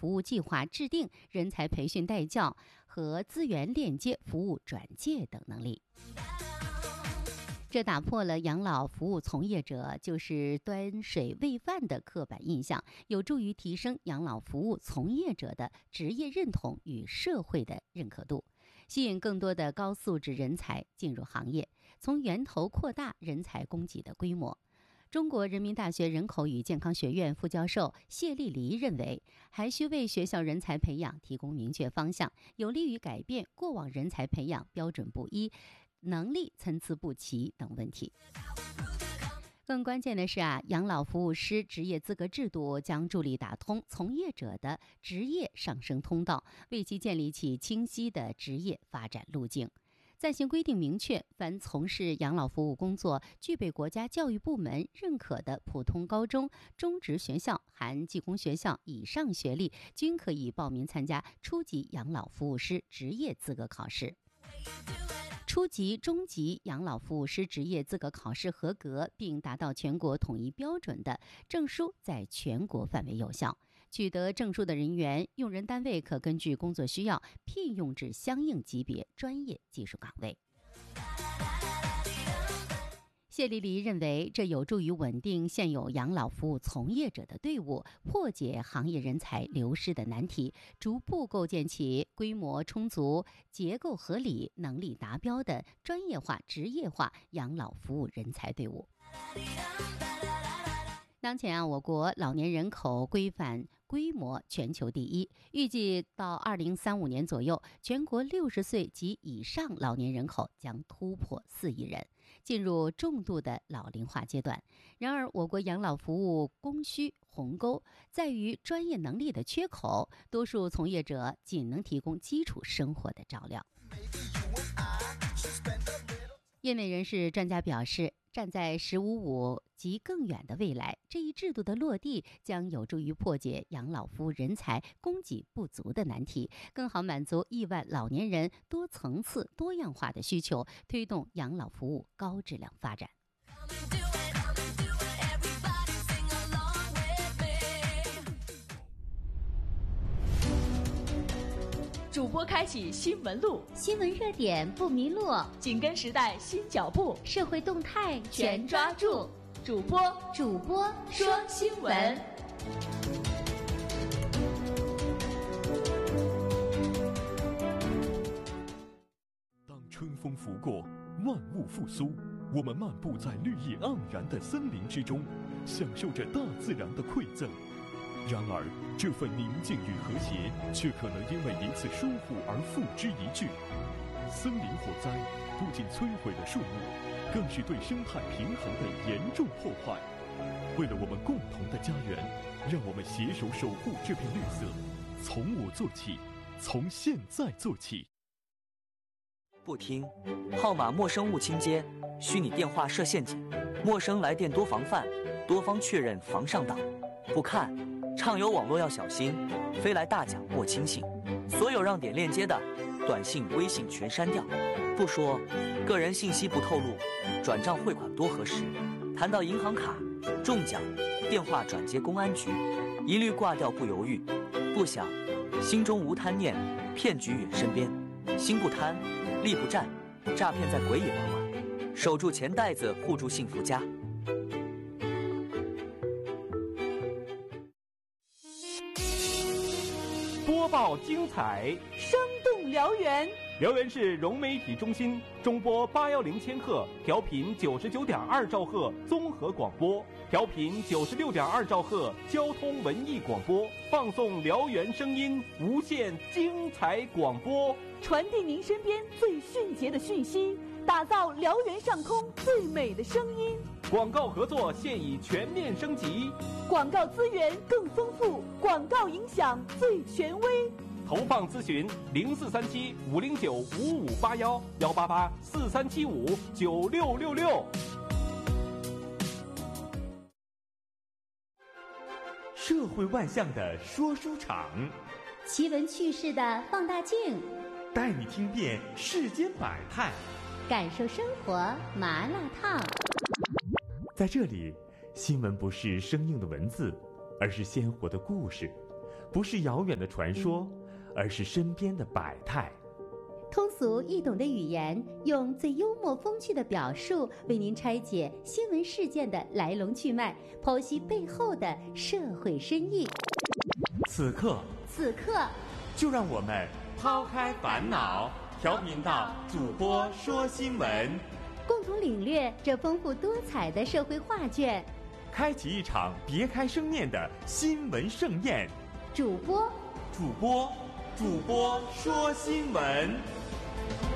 服务计划制定、人才培训带教和资源链接、服务转介等能力。这打破了养老服务从业者就是端水喂饭的刻板印象，有助于提升养老服务从业者的职业认同与社会的认可度，吸引更多的高素质人才进入行业，从源头扩大人才供给的规模。中国人民大学人口与健康学院副教授谢丽黎认为，还需为学校人才培养提供明确方向，有利于改变过往人才培养标准不一、能力参差不齐等问题。更关键的是养老服务师职业资格制度将助力打通从业者的职业上升通道，为其建立起清晰的职业发展路径。暂行规定明确，凡从事养老服务工作、具备国家教育部门认可的普通高中、中职学校含技工学校以上学历，均可以报名参加初级养老服务师职业资格考试。初级、中级养老服务师职业资格考试合格并达到全国统一标准的证书，在全国范围有效。取得证书的人员，用人单位可根据工作需要聘用至相应级别专业技术岗位。谢丽黎认为，这有助于稳定现有养老服务从业者的队伍，破解行业人才流失的难题，逐步构建起规模充足、结构合理、能力达标的专业化、职业化养老服务人才队伍。当前我国老年人口规范规模全球第一，预计到2035年左右，全国60岁及以上老年人口将突破4亿人，进入重度的老龄化阶段。然而，我国养老服务供需鸿沟在于专业能力的缺口，多数从业者仅能提供基础生活的照料。业内人士专家表示，站在“1055”及更远的未来，这一制度的落地将有助于破解养老服务人才供给不足的难题，更好满足亿万老年人多层次多样化的需求，推动养老服务高质量发展。 主播开启新闻路， 新闻热点不迷路， 紧跟时代新脚步， 社会动态全抓住。主播说新闻。 当春风拂过，万物复苏，我们漫步在绿意盎然的森林之中，享受着大自然的馈赠。然而，这份宁静与和谐，却可能因为一次疏忽而付之一炬。森林火灾不仅摧毁了树木，更是对生态平衡的严重破坏。为了我们共同的家园，让我们携手守护这片绿色，从我做起，从现在做起。 不听，号码陌生勿倾接，虚拟电话设陷阱，陌生来电多防范，多方确认防上当。不看，畅游网络要小心，飞来大奖莫轻信。所有让点链接的短信、微信全删掉。不说，个人信息不透露，转账汇款多核实。谈到银行卡、中奖，电话转接公安局，一律挂掉不犹豫。不想，心中无贪念，骗局远身边。心不贪，力不战，诈骗在鬼也帮忙。守住钱袋子，护住幸福家。 播报精彩， 生动辽源。 辽源市融媒体中心中波810千赫，调频99.2兆赫综合广播，调频96.2兆赫交通文艺广播，放送辽源声音，无限精彩广播， 传递您身边最迅捷的讯息，打造辽源上空最美的声音。 广告合作现已全面升级， 广告资源更丰富，广告影响最权威。 投放咨询0437-509-5581，188-4375-9666。 社会万象的说书场， 奇闻趣事的放大镜， 带你听遍世间百态， 感受生活麻辣烫。 在这里，新闻不是生硬的文字，而是鲜活的故事。 不是遥远的传说，而是身边的百态。 通俗易懂的语言，用最幽默风趣的表述，为您拆解新闻事件的来龙去脉，剖析背后的社会深意。 此刻，就让我们抛开烦恼，调频到主播说新闻， 共同领略这丰富多彩的社会画卷， 开启一场别开生面的新闻盛宴。 主播说新闻。